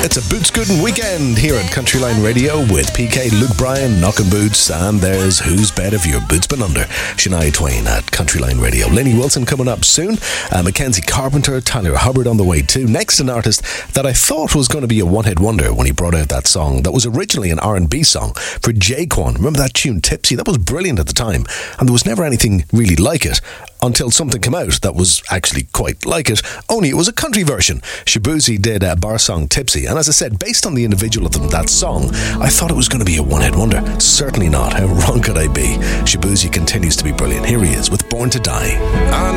It's a Boot Scootin' weekend here at Countryline Radio with PK, Luke Bryan, knocking boots, and there's Whose Bet Have Your Boots Been Under? Shania Twain at Countryline Radio. Lenny Wilson coming up soon. Mackenzie Carpenter, Tyler Hubbard on the way too. Next, an artist that I thought was going to be a one-hit wonder when he brought out that song that was originally an R&B song for Jaquan. Remember that tune, Tipsy? That was brilliant at the time, and there was never anything really like it until something came out that was actually quite like it, only it was a country version. Shaboozey did a bar song, Tipsy, and as I said, based on the individual of that song, I thought it was going to be a one-hit wonder. Certainly not. How wrong could I be? Shaboozey continues to be brilliant. Here he is with Born to Die.